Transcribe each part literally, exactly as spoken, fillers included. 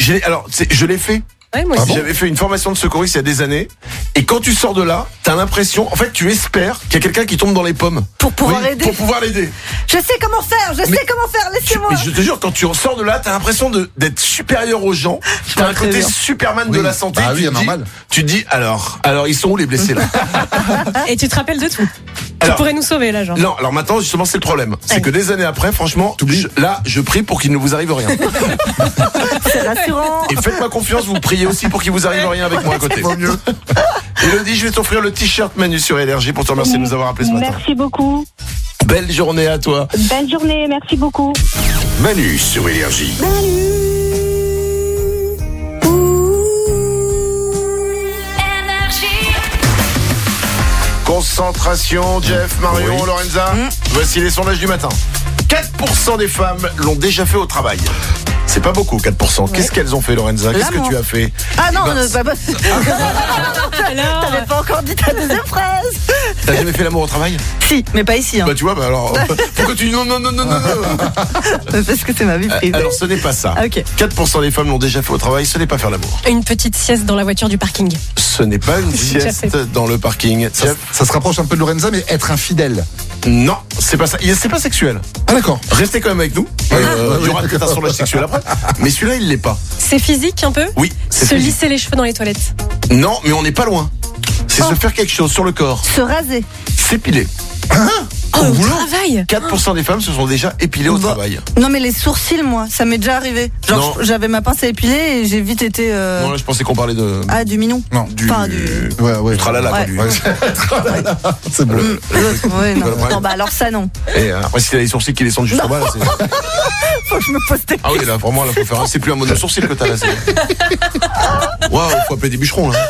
j'ai, alors, c'est, je l'ai fait. Ouais, moi aussi. Ah bon J'avais fait une formation de secouriste il y a des années. Et quand tu sors de là, t'as l'impression, en fait, tu espères qu'il y a quelqu'un qui tombe dans les pommes. Pour pouvoir Oui, aider. Pour pouvoir l'aider. Je sais comment faire, je Mais sais comment faire, laissez-moi. Mais je te jure, quand tu sors de là, t'as l'impression de, d'être supérieur aux gens. T'as un très côté bien. Superman Oui. de la santé. Bah tu oui, te dis, normal. Tu te dis, alors, alors, ils sont où les blessés là? Et tu te rappelles de tout. Alors, tu pourrais nous sauver là, genre. Non, alors maintenant, justement, c'est le problème. C'est Ouais. que des années après, franchement, je- là, je prie pour qu'il ne vous arrive rien. C'est rassurant. Et faites-moi confiance, vous priez aussi pour qu'il vous arrive rien avec moi à côté. Vaut mieux. Elodie, je vais t'offrir le t-shirt Manu sur Énergie pour te remercier de nous avoir appelé ce matin. Merci beaucoup. Belle journée à toi. Belle journée, merci beaucoup. Manu sur Énergie. Concentration, Jeff, Marion, Oui. Lorenza. Voici les sondages du matin. quatre pour cent des femmes l'ont déjà fait au travail. C'est pas beaucoup, quatre pour cent. Qu'est-ce qu'elles ont fait, Lorenza? Qu'est-ce que L'amour. tu as fait? Ah non, Ben, non, pas possible. Alors, T'avais pas encore dit ta deuxième phrase. T'as jamais fait l'amour au travail? Si, mais pas ici. Hein. Bah tu vois, bah alors, pourquoi tu dis non, non, non, non, non, non? Parce que c'est ma vie privée. Alors ce n'est pas ça. Ah, ok. quatre pour cent des femmes l'ont déjà fait au travail, ce n'est pas faire l'amour. une petite sieste dans la voiture du parking. Ce n'est pas une J'ai déjà sieste fait. dans le parking. Ça, Jeff? ça se rapproche un peu de Lorenza, mais être infidèle. Non, c'est pas ça. C'est pas sexuel. Ah d'accord. Restez quand même avec nous. Oui, Euh, oui, il y aura oui. peut-être un sondage sexuel après. Mais celui-là, il l'est pas. C'est physique un peu? Oui, c'est Se physique. lisser les cheveux dans les toilettes. Non, mais on n'est pas loin. C'est Oh. se faire quelque chose sur le corps. Se raser. S'épiler. Oh, au travail. quatre pour cent des femmes se sont déjà épilées au Bah, travail. Non mais les sourcils, moi, ça m'est déjà arrivé. Genre Non. j'avais ma pince à épiler et j'ai vite été euh... Non, là, je pensais qu'on parlait de. ah du mignon. Non. Du. Enfin, du- Ouais, ouais. du tralala, quoi, Ouais. du- Ouais, c'est bon. Le- L'autre, ouais, non. Voilà, bref. Non bah alors ça non. Et euh, après, si t'as les sourcils qui descendent juste en bas, là, c'est. Faut que je me pose des Ah oui, là, vraiment, là, faut faire. un- C'est plus un mono sourcil que t'as là. c'est- Waouh, faut appeler des bûcherons, là.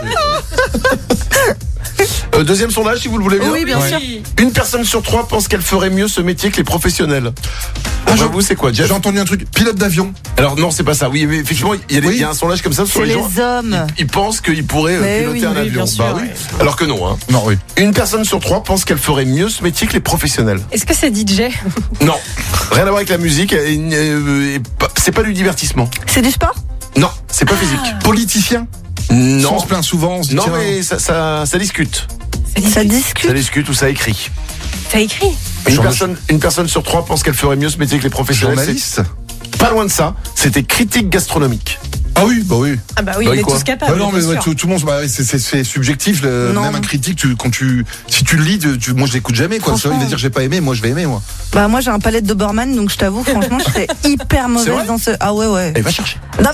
Euh, deuxième sondage, si vous le voulez bien. Oui, bien sûr. Une personne sur trois pense qu'elle ferait mieux ce métier que les professionnels. Ah, je- vous, c'est quoi, Jeff? J'ai entendu un truc. Pilote d'avion. Alors non, c'est pas ça. Oui, mais effectivement, il y a, des- Oui. il y a un sondage comme ça sur C'est les les gens. hommes. Ils, ils pensent qu'ils pourraient euh, Mais piloter oui, un oui, avion. bien sûr, Bah oui. ouais. Alors que non. Hein. Non, oui. Une personne sur trois pense qu'elle ferait mieux ce métier que les professionnels. Est-ce que c'est D J? Non, rien à voir avec la musique. et, euh, et pas- c'est pas du divertissement. C'est du sport? Non, c'est pas physique. Politicien. Non. On se plaint souvent. On se dit, Non, tiens, mais ça, ça, ça discute. Ça discute. Ça discute ou ça écrit. T'as écrit? Une Journal- personne, une personne sur trois pense qu'elle ferait mieux ce métier que les professionnels. journaliste. C'est pas loin de ça. C'était critique gastronomique. Ah oui, bah oui. Ah bah oui, Bah, on est quoi tous capables. Bah non, mais bien ouais, sûr. tout, tout le monde, bah, c'est, c'est, c'est subjectif. Le, Non. même un critique, tu, quand tu, si tu le lis, tu, tu- moi je l'écoute jamais. Quoi. Franchement. Il va dire j'ai pas aimé, moi je vais aimer moi. Bah moi j'ai un palette Doberman donc je t'avoue franchement je serais hyper C'est mauvaise vrai dans ce. Ah ouais ouais. Et va chercher. Non.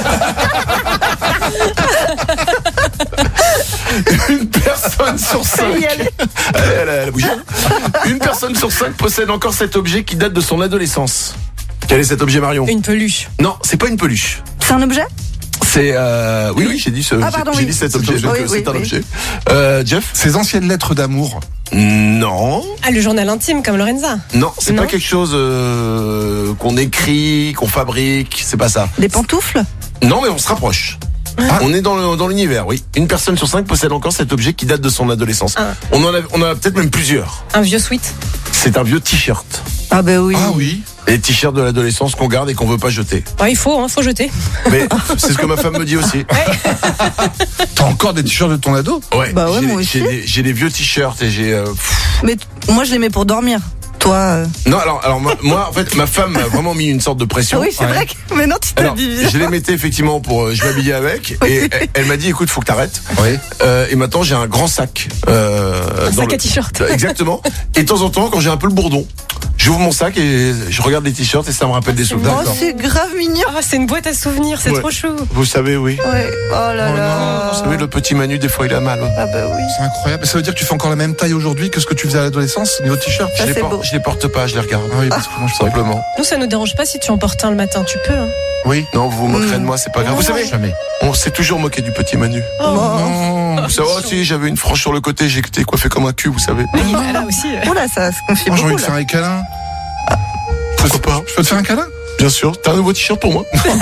Une personne sur cinq. y aller. Elle, elle, elle a bougé. Une personne sur cinq possède encore cet objet qui date de son adolescence. Quel est cet objet, Marion? Une peluche. Non, c'est pas une peluche. C'est un objet? C'est euh... oui, oui, j'ai dit ce. Ah, pardon, j'ai oui. dit cet C'est objet. un Donc objet. euh, Oui, c'est un oui, objet. Euh, Jeff? Ces anciennes lettres d'amour. Non, Ah, le journal intime comme Lorenza. non, c'est Non. pas quelque chose euh, qu'on écrit, qu'on fabrique. C'est pas ça. Des pantoufles? Non, mais on se rapproche. Ah. On est dans le- dans l'univers, oui. Une personne sur cinq possède encore cet objet qui date de son adolescence. Ah. On en a, on en a peut-être même plusieurs. Un vieux sweat. C'est un vieux t-shirt. Ah bah oui. Ah oui. Les t-shirts de l'adolescence qu'on garde et qu'on veut pas jeter. Ouais, il faut, hein, faut jeter. Mais c'est ce que ma femme me dit aussi. T'as encore des t-shirts de ton ado? Ouais. Bah ouais, j'ai, moi j'ai aussi. des, j'ai des vieux t-shirts et j'ai. euh, pff. Mais t- moi je les mets pour dormir. Toi. euh, Non, alors, alors moi, moi, en fait, ma femme m'a vraiment mis une sorte de Ah pression. oui c'est Ouais. vrai que maintenant tu Alors, t'habilles. je les mettais effectivement pour, euh, je m'habillais avec, et elle, elle m'a dit, écoute, faut que t'arrêtes. Oui. Euh, et maintenant, j'ai un grand sac. Euh, Un dans sac le- à t-shirt. Exactement. Et de temps en temps, quand j'ai un peu le bourdon, j'ouvre mon sac et je regarde les t-shirts et ça me rappelle des souvenirs. Oh c'est grave mignon. Ah, c'est une boîte à souvenirs, c'est Ouais. trop chou. Vous savez, oui. Ouais. Oh là là. Vous savez, le petit Manu, des fois, il a mal. hein. Ah bah oui. C'est incroyable. Ça veut dire que tu fais encore la même taille aujourd'hui que ce que tu faisais à l'adolescence, niveau t-shirt? Ça, Je les, c'est porte, beau. je les porte pas, je les regarde. Ah oui, parce que moi, je Tout simplement. Nous, ça nous dérange pas si tu en portes un le matin, tu peux. Hein. Oui. Non, vous vous moquerez Mm. de moi, c'est pas grave. Vous savez, Jamais. on s'est toujours moqué du petit Manu. Oh. Non. Vous savez, oh, si j'avais une frange sur le côté, j'étais coiffé comme un cul, vous savez. Oui, bah là aussi. euh. Oh là ça se confie Moi, j'ai envie beaucoup de faire là. un câlin. Pourquoi pas? Je peux te faire un câlin? Bien sûr. T'as un nouveau t-shirt pour moi?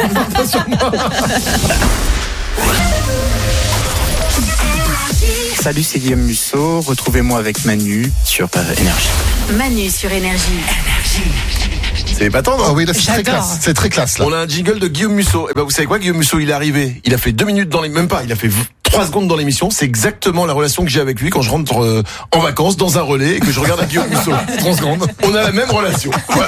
Salut, c'est Guillaume Musso. Retrouvez-moi avec Manu sur euh, Énergie. Manu sur Énergie. C'est épatant, non? Ah oui, là, c'est très J'adore. classe. C'est très classe, là. On a un jingle de Guillaume Musso. Et ben vous savez quoi, Guillaume Musso, il est arrivé. Il a fait deux minutes dans les, même pas. Il a fait trois secondes dans l'émission. C'est exactement la relation que j'ai avec lui quand je rentre euh, en vacances dans un relais et que je regarde à Guillaume Musso. trois secondes. On a la même relation. Voilà.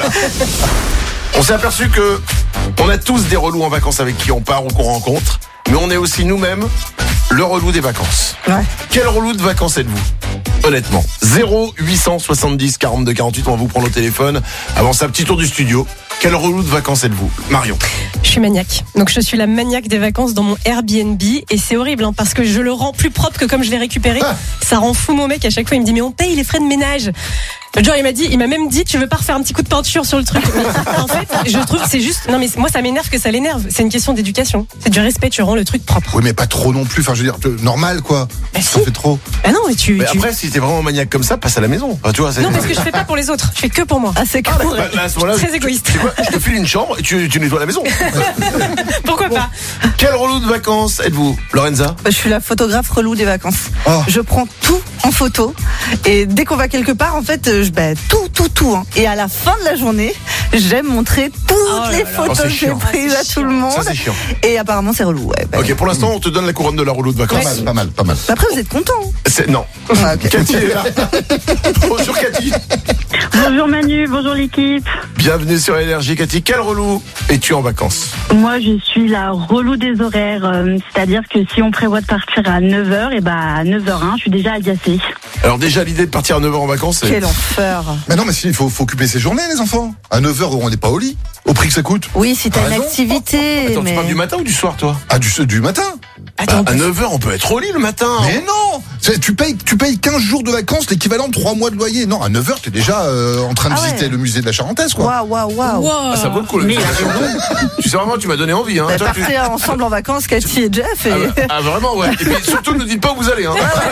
On s'est aperçu que on a tous des relous en vacances avec qui on part ou qu'on rencontre, mais on est aussi nous-mêmes le relou des vacances. Ouais. Quel relou de vacances êtes-vous? Honnêtement, zéro huit cent soixante-dix quarante-deux quarante-huit, on va vous prendre au téléphone. Avant ça, petit tour du studio. Quel relou de vacances êtes-vous? Marion. Je suis maniaque. Donc je suis la maniaque des vacances dans mon Airbnb et c'est horrible hein, parce que je le rends plus propre que comme je l'ai récupéré. Ah. Ça rend fou mon mec. À chaque fois il me dit mais on paye les frais de ménage. Genre il m'a dit, il m'a même dit tu veux pas refaire un petit coup de peinture sur le truc. En fait, je trouve que c'est juste non mais moi ça m'énerve que ça l'énerve. C'est une question d'éducation. C'est du respect. Tu rends le truc propre. Oui, mais pas trop non plus. Enfin, je veux dire, te- normal, quoi. Bah, Ça si. fait trop. Ah non mais tu. Mais tu- après, si t'es vraiment maniaque comme ça, passe à la maison. Enfin, tu vois, c'est... Non parce que je fais pas pour les autres. Je fais que pour moi. Ah, c'est cool. Bah, là, à ce moment-là, Très égoïste. C'est quoi? Je te file une chambre et tu, tu nettoies la maison. Pourquoi pas? Quel relou de vacances êtes-vous, Lorenza? Bah, je suis la photographe relou des vacances. Oh. Je prends tout en photo et dès qu'on va quelque part, en fait, euh, je bah, tout, tout, tout. Hein. Et à la fin de la journée, j'aime montrer toutes Oh là les là. photos Oh, c'est que j'ai chiant. prises Ah, à c'est tout le chiant. monde. Ça, c'est chiant. Et apparemment, c'est relou. Ouais, bah, Ok, pour l'instant, on te donne la couronne de la relou de vacances. Pas mal, pas mal, pas mal. Après, vous êtes contents. C'est... Non. Ah, ok. Cathy est là. Bonjour Cathy. Bonjour Manu, bonjour l'équipe. Bienvenue sur Énergie. Cathy, quel relou es-tu en vacances? Moi je suis la relou des horaires, euh, c'est-à-dire que si on prévoit de partir à neuf heures, et bah à neuf heures un, je suis déjà agacée. Alors déjà, l'idée de partir à neuf heures en vacances, c'est... Quel enfer. Mais non, mais si, il faut, faut occuper ses journées, les enfants. À neuf heures, on n'est pas au lit. Au prix que ça coûte. Oui, si t'as T'as une raison. activité. Attends, mais... tu parles du matin ou du soir, toi? Ah, du, du matin. Attends. À neuf heures, on peut être au lit le matin. Mais non! C'est- Tu payes, tu payes quinze jours de vacances, l'équivalent de trois mois de loyer. Non, à neuf heures, t'es déjà euh, en train de Ah ouais. visiter le musée de la Charentaise, quoi. Waouh, waouh, waouh. Wow. Ah, ça vaut le coup. Mais- Tu sais vraiment, tu m'as donné envie. Hein. Bah, Toi, tu- partez ensemble en vacances, Cathy et Jeff. Et... Ah, bah, ah, vraiment, ouais. Et puis surtout, ne dites pas où vous allez. Hein.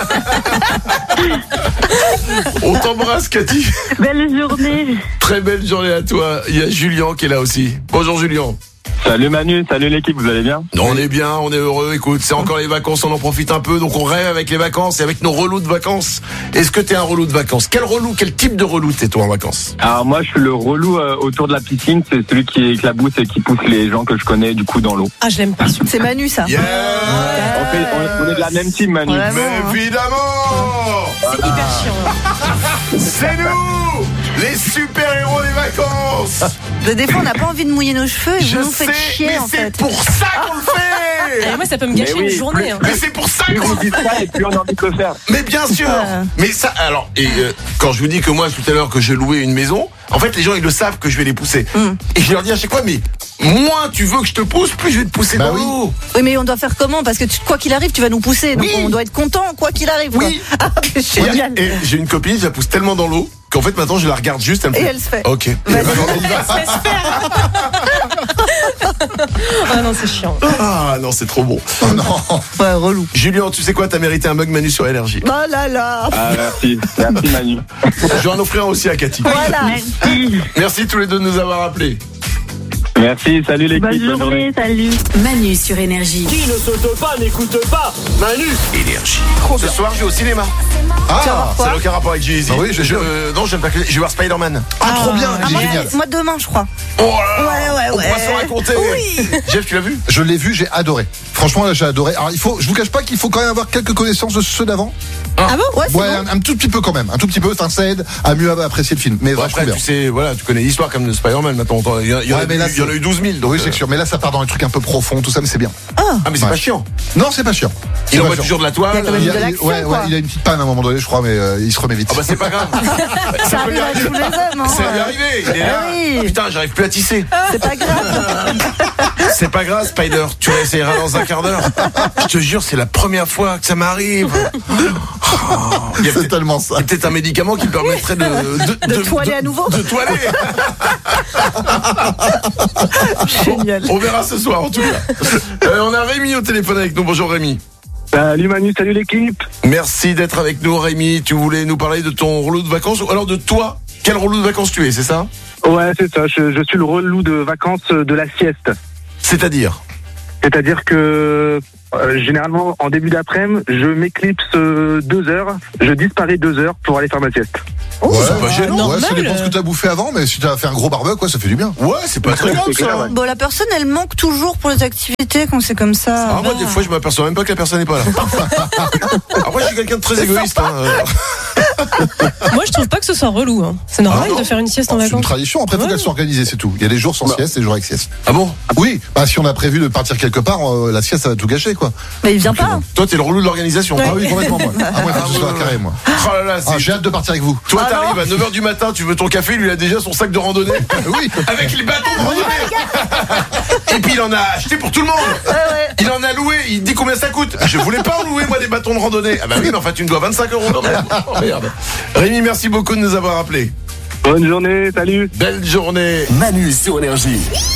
On t'embrasse, Cathy. Belle journée. Très belle journée à toi. Il y a Julien qui est là aussi. Bonjour Julien. Salut Manu, salut l'équipe, vous allez bien? Non, on est bien, on est heureux. Écoute, c'est encore les vacances, on en profite un peu. Donc on rêve avec les vacances et avec nos relous de vacances. Est-ce que t'es un relou de vacances? Quel relou, quel type de relou t'es toi en vacances? Alors moi je suis le relou euh, autour de la piscine, c'est celui qui éclabousse et qui pousse les gens que je connais du coup dans l'eau. Ah je l'aime pas. C'est Manu, ça. Yeah. On, fait- on- on est de la même team Manu. Vraiment, Mais hein. évidemment, C'est hyper chiant. c'est nous, les super-héros des vacances. Des fois, on n'a pas envie de mouiller nos cheveux et Je vous nous sais, faites chier, mais en c'est fait. pour ça qu'on le fait. Et moi ça peut me gâcher Mais oui, une journée. hein. Mais c'est pour ça Plus qu'on vous dites ça et plus on a envie de le faire. Mais bien sûr. Ouais. Mais ça, alors, et euh, quand je vous dis que moi tout à l'heure que je louais une maison, en fait les gens ils le savent que je vais les pousser. Mm. Et je leur dis à chaque fois, mais moins tu veux que je te pousse, plus je vais te pousser Bah dans oui. l'eau. Oui, mais on doit faire comment? Parce que tu- quoi qu'il arrive, tu vas nous pousser. Donc Oui. on doit être content, quoi qu'il arrive. quoi. Oui. Ah, c'est Et, génial. et j'ai une copine, je la pousse tellement dans l'eau qu'en fait maintenant je la regarde juste, elle me Et fait. elle se fait. Ok. Vas-y. Laisse faire. Ah non c'est chiant. Ah non, c'est trop bon. Oh non. Ouais, relou. Julien, tu sais quoi, t'as mérité un mug Manu sur Énergie. Oh là là. Ah merci, merci Manu. Je vais en offrir un aussi à Cathy. Voilà. Merci. Merci tous les deux de nous avoir appelés. Merci, salut l'équipe, Bonne bonne journée. journée, salut. Manu sur Énergie. Qui ne saute pas n'écoute pas Manu. Énergie. Ce soir, je vais au cinéma. Ah, Ça n'a aucun rapport avec Jay-Z. Ah oui, je- je, euh, non, j'aime pas que. Je vais voir Spider-Man. ah, trop bien, Ah, il est moi, génial. moi, demain, je crois. Oh là là. Ouais, ouais, On ouais. pourra se raconter. Oui. Jeff, tu l'as vu? Je l'ai vu, j'ai adoré. Franchement, là, j'ai adoré. Alors, il faut, je vous cache pas qu'il faut quand même avoir quelques connaissances de ceux d'avant. Ah bon? Ouais, c'est Ouais, bon. un, un tout petit peu quand même. Un tout petit peu, enfin, ça aide à mieux apprécier le film. Mais Bon, vachement après, bien. tu sais, voilà, tu connais l'histoire comme de Spider-Man maintenant. Il y, en- il y en Ouais, a mais eu- là, il y en a c'est- eu douze mille. Donc, Oui, euh, c'est sûr. Mais là, ça part dans des trucs un peu profonds, tout ça, mais c'est bien. Ah, mais c'est Ouais. pas chiant. Non, c'est pas chiant. Il C'est pas envoie chiant. toujours de la Il y a toile. quand même Il, de a, l'action, ouais, ouais, quoi. il a une petite panne à un moment donné, je crois, mais euh, il se remet vite. Ah bah c'est pas grave. Ça arrive à tous les hommes. Hein. C'est arrivé. Il est là. Ah oui. Ah, putain, j'arrive plus à tisser. C'est pas grave. C'est pas grave, Spider. Tu réessayeras dans un quart d'heure. Je te jure, c'est la première fois que ça m'arrive. Oh, il y a C'est peut-être tellement ça. il y a peut-être un médicament qui me permettrait de de, De toiler à nouveau. De toiler. Génial. On verra ce soir en tout cas. Euh, on a Rémi au téléphone avec nous. Bonjour Rémi. Salut Manu, salut l'équipe. Merci d'être avec nous Rémi. Tu voulais nous parler de ton relou de vacances ou alors de toi? Quel relou de vacances tu es, c'est ça? Ouais c'est ça, je, je suis le relou de vacances de la sieste. C'est-à-dire? C'est-à-dire que euh, généralement en début d'après-midi, je m'éclipse euh, deux heures, je disparais deux heures pour aller faire ma sieste. Oh, ouais, c'est pas gênant. normal. Ouais, ça dépend ce que t'as bouffé avant, mais si t'as fait un gros barbecue, quoi, ça fait du bien. Ouais, c'est pas très grave C'est clair, ça. ouais. Bon, la personne, elle manque toujours pour les activités quand c'est comme ça. Ah, moi, des fois, je m'aperçois même pas que la personne n'est pas là. Après, je suis quelqu'un de très égoïste. Hein. Moi, je trouve pas que ce soit relou. Hein. C'est normal Ah non. de faire une sieste en C'est une vacances. tradition, après, faut Ouais. qu'elle soit organisée, c'est tout. Il y a des jours sans sieste et des jours avec sieste. Ah bon? Oui, bah, si on a prévu de partir quelque part, euh, la sieste, ça va tout gâcher, quoi. Mais il vient pas. Toi, t'es le relou de l'organisation. Ah oui, complètement, moi. Ah, moi, il faut que ce soit carré, moi. Oh là là, c'est... Ah, j'ai hâte de partir avec vous. Toi, t'arrives à neuf heures du matin, tu veux ton café, lui, il a déjà son sac de randonnée. Oui. Avec les bâtons de randonnée. Et puis, il en a acheté pour tout le monde. Il en a loué, il dit combien ça coûte. Je voulais pas en louer, moi, des bâtons de randonnée. Ah bah oui, mais enfin, tu me dois vingt-cinq euros quand même. Oh merde. Rémi, merci beaucoup de nous avoir appelés. Bonne journée, salut. Belle journée. Manu sur Énergie.